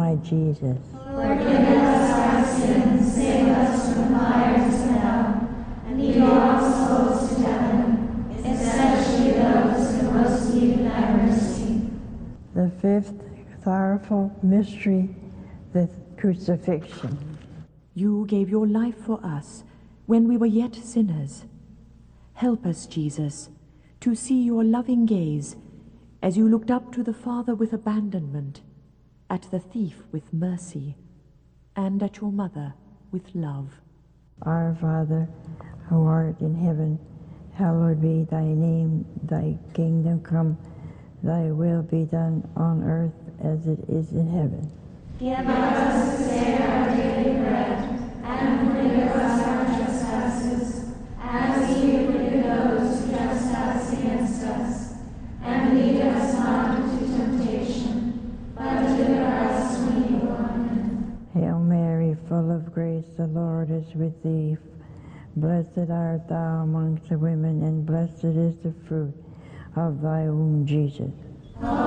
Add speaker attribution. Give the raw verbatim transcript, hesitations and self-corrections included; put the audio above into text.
Speaker 1: my Jesus.
Speaker 2: Forgive us our sins, save us from the fires of hell, and lead all souls to heaven, especially those who most need thy mercy.
Speaker 1: The fifth sorrowful mystery, the crucifixion.
Speaker 3: You gave your life for us when we were yet sinners. Help us, Jesus, to see your loving gaze as you looked up to the Father with abandonment, at the thief with mercy, and at your mother with love.
Speaker 1: Our Father, who art in heaven, hallowed be thy name. Thy kingdom come, thy will be done on earth as it is in heaven.
Speaker 2: Give us this day our daily bread, and forgive us our trespasses, as we forgive those who trespass against us. And lead us not into temptation, but deliver us from evil. Amen.
Speaker 1: Hail Mary, full of grace, the Lord is with thee. Blessed art thou amongst the women, and blessed is the fruit of thy womb, Jesus.